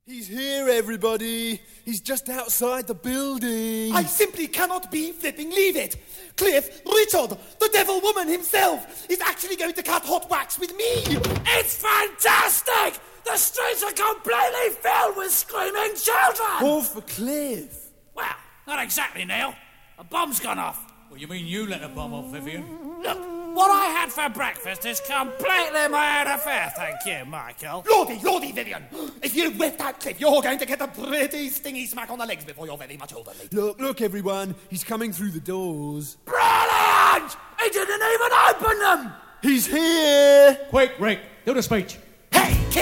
He's here, everybody. He's just outside the building. I simply cannot be flipping leave it. Cliff, Richard, the devil woman himself, is actually going to cut hot wax with me. It's fantastic! The streets are completely filled with screaming children! All for Cliff. Well, not exactly, Neil. A bomb's gone off. What, you mean you let a bomb off, Vivian? Look, what I had for breakfast is completely my own affair, thank you, Michael. Lordy, Vivian. If you whip that Cliff, you're going to get a pretty stingy smack on the legs before you're very much older, mate. Look, everyone. He's coming through the doors. Brilliant! He didn't even open them! He's here! Quick, Rick, do the speech.